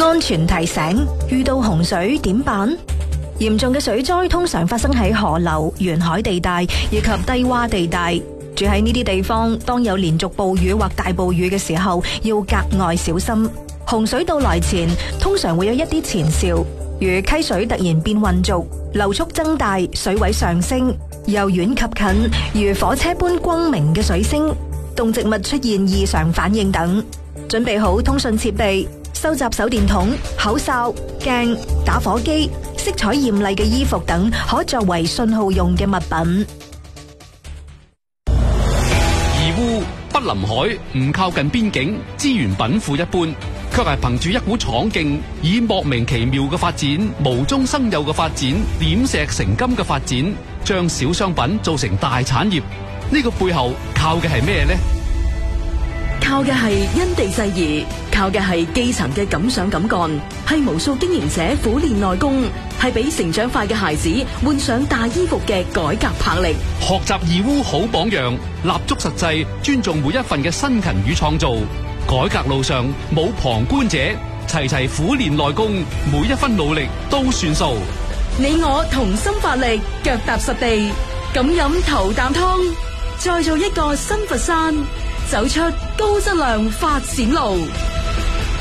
安全提醒：遇到洪水點辦？嚴重嘅水災通常發生喺河流、沿海地帶以及低洼地帶。住喺呢啲地方，當有連續暴雨或大暴雨嘅時候，要格外小心。洪水到來前，通常會有一啲前兆，如溪水突然變渾濁、流速增大、水位上升、由遠及近，如火車般轟鳴嘅水聲、動植物出現異常反應等。準備好通訊設備，收集手電筒、口哨、鏡、打火機、色彩艷麗嘅衣服等可作為信號用嘅物品。 義烏不臨海，唔靠近邊境，資源稟賦一般，卻係憑住一股闖勁，以莫名其妙嘅發展、無中生有嘅發展、點石成金嘅發展，將小商品做成大產業。呢個背後靠嘅係咩呢？ 靠嘅係因地制宜，靠嘅係基層嘅敢想敢幹，係無數經營者苦練內功，係俾成長快嘅孩子換上大衣服嘅改革魄力。 學習義烏好榜樣，立足實際，尊重每一份嘅辛勤與創造。改革路上冇旁觀者，齊齊苦練內功，每一分努力都算數。 你我同心發力，腳踏實地，敢飲頭啖湯，再做一個新佛山，走出高質量發展路。